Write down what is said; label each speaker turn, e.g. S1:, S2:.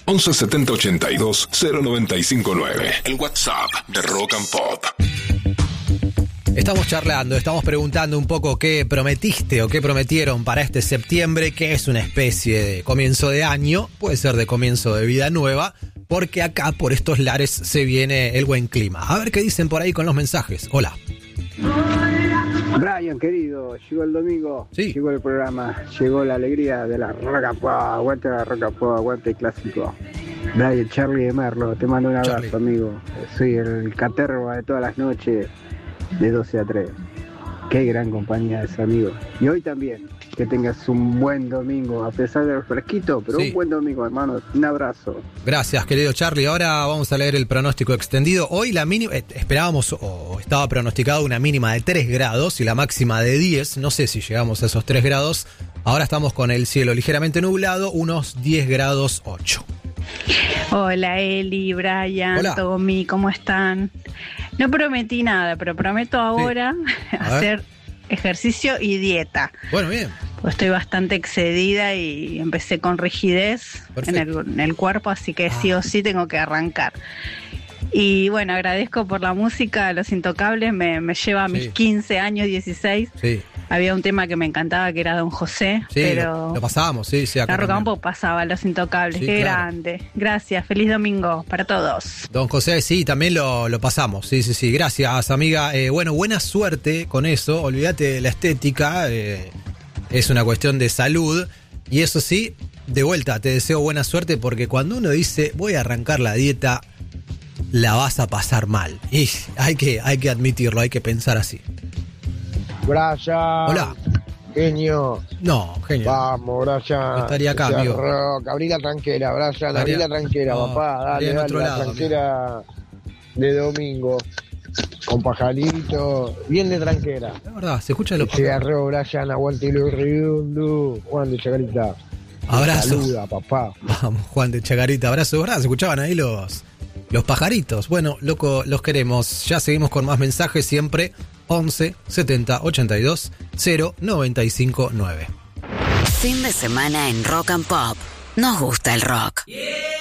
S1: 11 70 82 0959. El WhatsApp de Rock and Pop.
S2: Estamos charlando, estamos preguntando un poco qué prometiste o qué prometieron para este septiembre, que es una especie de comienzo de año, puede ser de comienzo de vida nueva, porque acá por estos lares se viene el buen clima. A ver qué dicen por ahí con los mensajes. Hola.
S3: Brian, querido, llegó el domingo,
S2: sí.
S3: Llegó el programa, llegó la alegría de la Rock and Pop, aguante la Rock and Pop, aguante el clásico. Brian, Charlie de Merlo, te mando un abrazo, Charlie. Amigo. Soy el caterva de todas las noches, de 12 a 3. Qué gran compañía es, amigo. Y hoy también, que tengas un buen domingo, a pesar del fresquito, pero sí. Un buen domingo, hermano. Un abrazo.
S2: Gracias, querido Charlie. Ahora vamos a leer el pronóstico extendido. Hoy la mínima, esperábamos o estaba pronosticado una mínima de 3 grados y la máxima de 10. No sé si llegamos a esos 3 grados. Ahora estamos con el cielo ligeramente nublado, unos 10 grados 8.
S4: Hola Eli, Brian, Hola. Tommy, ¿cómo están? No prometí nada, pero prometo ahora hacer ejercicio y dieta.
S2: Bueno, bien.
S4: Pues estoy bastante excedida y empecé con rigidez en el cuerpo, así que sí o sí tengo que arrancar. Y bueno, agradezco por la música, Los Intocables, me lleva a mis 15 años, 16. Sí. Había un tema que me encantaba que era Don José,
S2: sí,
S4: pero
S2: lo pasábamos, sí, acá
S4: la Rock and Pop pasaba Los Intocables, qué claro. Grande. Gracias, feliz domingo para todos.
S2: Don José, sí, también lo pasamos, sí, gracias, amiga. Bueno, buena suerte con eso, olvídate de la estética, es una cuestión de salud, y eso sí, de vuelta, te deseo buena suerte, porque cuando uno dice, voy a arrancar la dieta, la vas a pasar mal, y hay que admitirlo, hay que pensar así.
S5: Brian.
S2: Hola.
S5: Genio.
S2: No, genio.
S5: Vamos, Brian.
S2: Estaría acá, amigo.
S5: Abrí la tranquera, Brian. Abrí la tranquera, papá. Dale, la tranquera de domingo. Con pajarito. Bien de tranquera.
S2: La verdad, se escucha los
S5: pajaros. Se agarró, Brian. Aguante lo redondo. Juan de Chacarita.
S2: Abrazo.
S5: Saluda, papá.
S2: Vamos, Juan de Chacarita. Abrazo, ¿verdad? Se escuchaban ahí los pajaritos. Bueno, loco, los queremos. Ya seguimos con más mensajes siempre. 11 70 82 0959.
S6: Fin de semana en Rock and Pop. Nos gusta el rock. Yeah.